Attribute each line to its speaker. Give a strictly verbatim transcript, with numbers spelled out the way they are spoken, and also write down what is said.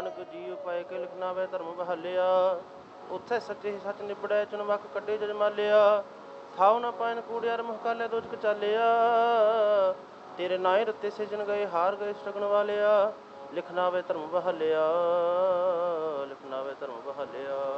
Speaker 1: ਨਾਨਕ ਜੀਉ ਪਾਏ ਕੇ ਲਿਖਣਾ ਵੇ ਧਰਮ ਬਹਾਲਿਆ। ਉੱਥੇ ਸੱਚੇ ਹੀ ਸੱਚ ਨਿਬੜਿਆ ਚੁਣ ਵੱਖ ਕੱਢੇ ਜਜਮਾਲਿਆ। ਥਾਉ ਨਾ ਪਾਇਨ ਕੂੜਿਆਰ ਮੁਹਕਾਲੇ ਦੋਜਕ ਚਾਲਿਆ। ਤੇਰੇ ਨਾਏ ਰੱਤੇ ਸਿਜਨ ਗਏ ਹਾਰ ਗਏ ਸਟਗਣ ਵਾਲਿਆ। ਲਿਖਣਾ ਵੇ ਧਰਮ ਬਹਾਲਿਆ, ਲਿਖਣਾ ਵੇ ਧਰਮ ਬਹਾਲਿਆ।